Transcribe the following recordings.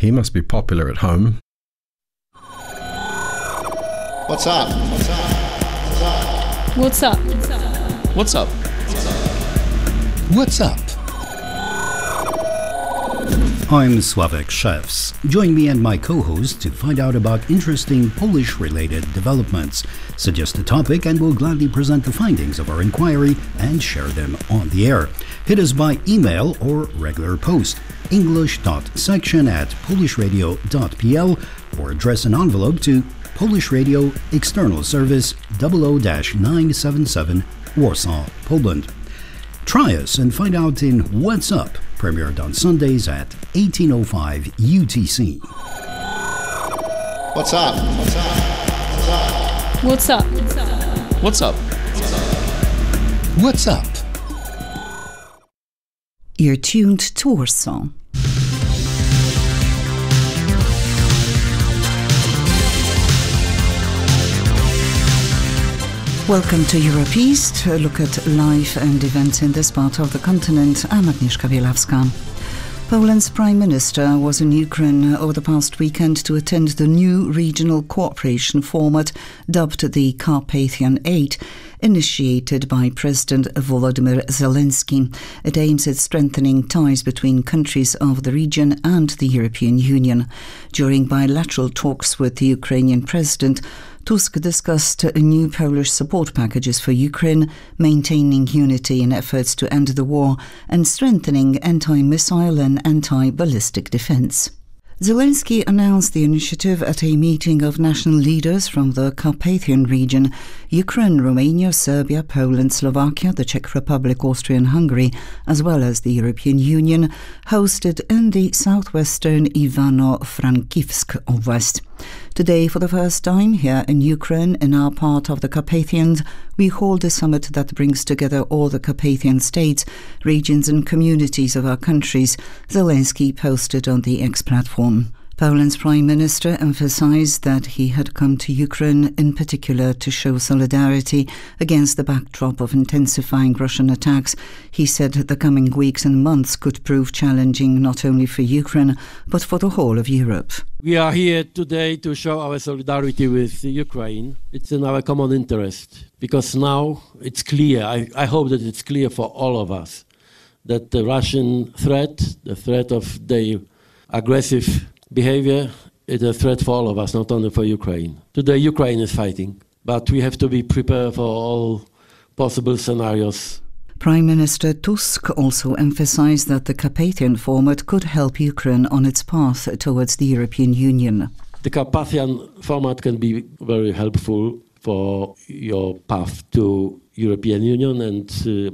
He must be popular at home. What's up? What's up? What's up? What's up? What's up? I'm Sławek Szewc. Join me and my co-host to find out about interesting Polish-related developments. Suggest a topic and we'll gladly present the findings of our inquiry and share them on the air. Hit us by email or regular post, english.section@polishradio.pl, or address an envelope to Polish Radio External Service 00-977 Warsaw, Poland. Try us and find out in What's Up, premiered on Sundays at 18:05 UTC. What's up? What's up? What's up? What's up? What's up? You're tuned to Warsaw. Welcome to Europe East, a look at life and events in this part of the continent. I'm Agnieszka Bielawska. Poland's Prime Minister was in Ukraine over the past weekend to attend the new regional cooperation format dubbed the Carpathian Eight, initiated by President Volodymyr Zelensky. It aims at strengthening ties between countries of the region and the European Union. During bilateral talks with the Ukrainian president, Tusk discussed new Polish support packages for Ukraine, maintaining unity in efforts to end the war and strengthening anti-missile and anti-ballistic defense. Zelensky announced the initiative at a meeting of national leaders from the Carpathian region: Ukraine, Romania, Serbia, Poland, Slovakia, the Czech Republic, Austria and Hungary, as well as the European Union, hosted in the southwestern Ivano-Frankivsk Oblast. Today, for the first time here in Ukraine, in our part of the Carpathians, we hold a summit that brings together all the Carpathian states, regions and communities of our countries, Zelensky posted on the X platform. Poland's Prime Minister emphasized that he had come to Ukraine in particular to show solidarity against the backdrop of intensifying Russian attacks. He said the coming weeks and months could prove challenging not only for Ukraine, but for the whole of Europe. We are here today to show our solidarity with Ukraine. It's in our common interest, because now it's clear, I hope that it's clear for all of us, that the Russian threat, the threat of their aggressive behavior, is a threat for all of us, not only for Ukraine. Today Ukraine is fighting, but we have to be prepared for all possible scenarios. Prime Minister Tusk also emphasized that the Carpathian format could help Ukraine on its path towards the European Union. The Carpathian format can be very helpful for your path to European Union, and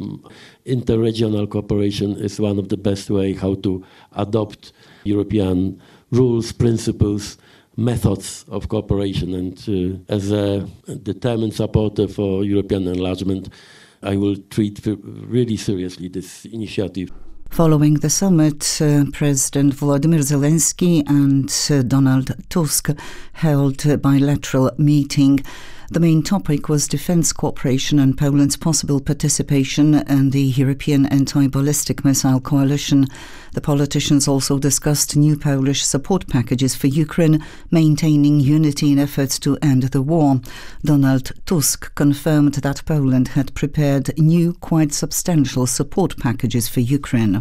interregional cooperation is one of the best way how to adopt European rules, principles, methods of cooperation. And as a determined supporter for European enlargement, I will treat really seriously this initiative. Following the summit, President Volodymyr Zelensky and Donald Tusk held a bilateral meeting. The main topic was defence cooperation and Poland's possible participation in the European Anti-Ballistic Missile Coalition. The politicians also discussed new Polish support packages for Ukraine, maintaining unity in efforts to end the war. Donald Tusk confirmed that Poland had prepared new, quite substantial support packages for Ukraine.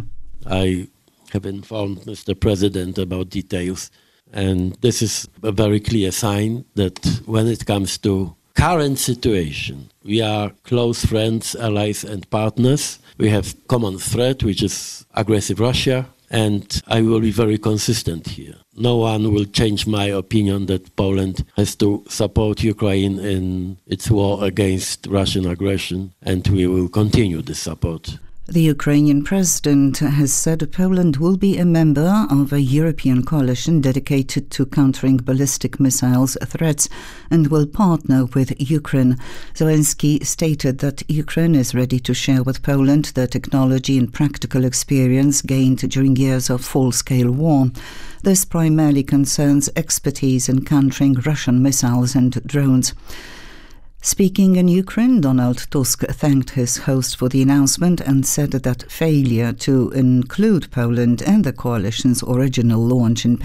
I have informed Mr. President about details, and this is a very clear sign that when it comes to current situation, we are close friends, allies and partners. We have common threat, which is aggressive Russia, and I will be very consistent here. No one will change my opinion that Poland has to support Ukraine in its war against Russian aggression, and we will continue this support. The Ukrainian president has said Poland will be a member of a European coalition dedicated to countering ballistic missiles threats and will partner with Ukraine. Zelensky stated that Ukraine is ready to share with Poland the technology and practical experience gained during years of full-scale war. This primarily concerns expertise in countering Russian missiles and drones. Speaking in Ukraine, Donald Tusk thanked his host for the announcement and said that failure to include Poland in the coalition's original launch in